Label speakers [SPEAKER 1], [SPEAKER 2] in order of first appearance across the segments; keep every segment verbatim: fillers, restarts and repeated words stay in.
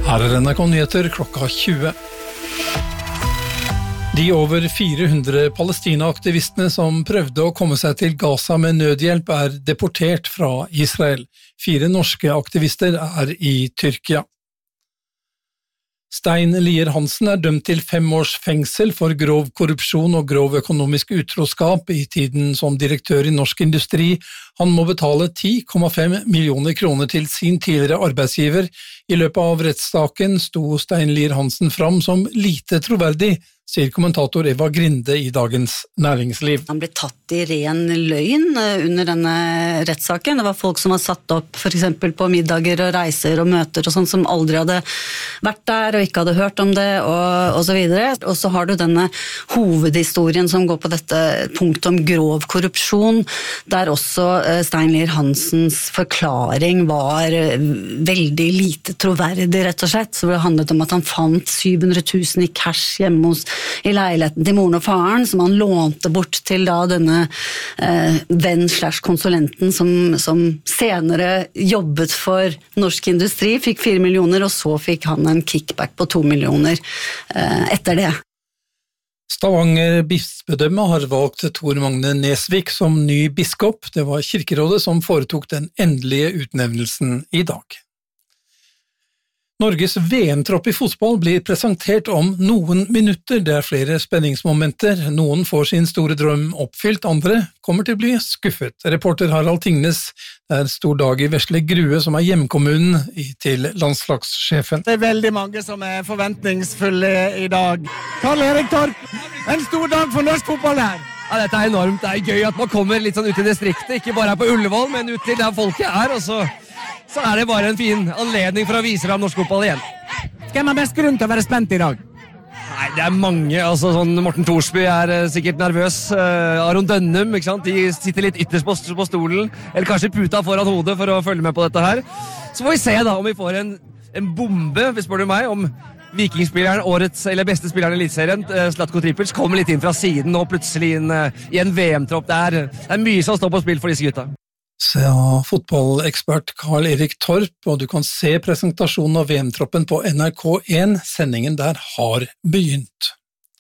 [SPEAKER 1] Her er N R K Nyheter klokka tjue. De over fire hundre Palestina-aktivistene som prøvde å komme seg til Gaza med nødhjelp er deportert fra Israel. Fire norske aktivister er i Tyrkia. Stein Lier Hansen er dømt til fem års fengsel for grov korrupsjon og grov økonomisk utroskap i tiden som direktør i Norsk Industri. Han må betale ti komma fem millioner kroner til sin tidligere arbeidsgiver. I løpet av rettssaken sto Stein Lier Hansen fram som lite troverdig, sier kommentator Eva Grinde i Dagens Næringsliv.
[SPEAKER 2] Han ble tatt i ren løgn under denne rettssaken. Det var folk som var satt opp for eksempel på middager og reiser og møter og sånn som aldri hadde vært der og ikke hadde hørt om det og, og så videre. Og så har du denne hovedhistorien som går på dette punktet om grov korrupsjon, der også Stein Lier Hansens forklaring var veldig lite troverdig, rett og slett. Så det handlet om at han fant syv hundre tusen i cash hjemme hos i leiligheten til moren og faren, som han lånte bort til da denne eh, venn slash konsulenten som, som senere jobbet for Norsk Industri, fikk fire millioner, og så fikk han en kickback på to millioner eh, etter det.
[SPEAKER 1] Stavanger bispedømme har valgt Tor Magne Nesvik som ny biskop. Det var kirkerådet som foretok den endelige utnevnelsen i dag. Norges V M-tropp i fotball blir presentert om noen minutter. Det er flere spenningsmomenter. Noen får sin store drøm oppfylt, andre kommer til å bli skuffet. Reporter Harald Tingnes, det er stor dag i Vesle Grue, som er hjemkommunen til landslagssjefen.
[SPEAKER 3] Det er veldig mange som er forventningsfulle i dag. Karl Erik Torp, en stor dag for norsk fotball her.
[SPEAKER 4] Ja, dette er enormt. Det er gøy at man kommer litt sånn ut i distriktet, ikke bare her på Ullevål, men ut til der folket er, og så... Så er det bare en fin anledning for å vise fram norsk fotball igjen.
[SPEAKER 3] Hvem har best grunn til å være spent i dag?
[SPEAKER 4] Nei, det er mange. Altså, sånn Morten Thorsby er uh, sikkert nervøs. Uh, Aron Dønnum, ikke sant? De sitter litt ytterst på, på stolen. Eller kanskje puta foran hodet for å følge med på dette her. Så får vi se da om vi får en, en bombe, hvis spør du meg, om vikingspilleren, årets, eller beste spilleren i elitserien, uh, Zlatko Tripic, kommer litt inn fra siden og plutselig inn uh, i en V M-tropp. Det er, det er mye som står på spill for disse gutta.
[SPEAKER 1] Sa fotballekspert Karl Erik Torp, og du kan se presentasjonen av V M-troppen på N R K én. Sendingen der har begynt.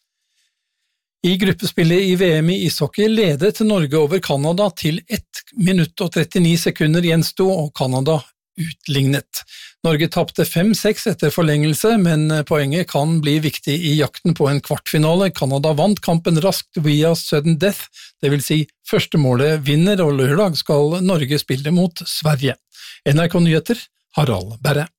[SPEAKER 1] I gruppespillet i V M i ishockey ledet Norge over Kanada til ett minutt og trettini sekunder gjensto, og Kanada utlignet. Norge tapte fem seks etter forlengelse, men poenget kan bli viktig i jakten på en kvartfinale. Kanada vant kampen raskt via sudden death, det vil si første målet vinner, og lørdag skal Norge spille mot Sverige. N R K Nyheter, Harald Berre.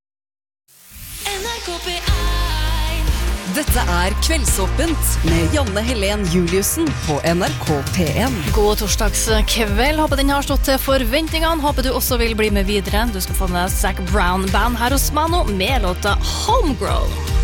[SPEAKER 5] Dette er Kveldsåpent med Janne Helen Juliussen på N R K P én.
[SPEAKER 6] God torsdagskveld. Håper den har stått til forventningene. Håper du også vil bli med videre. Du skal få med Zac Brown Band her hos meg nå med låta Homegrown.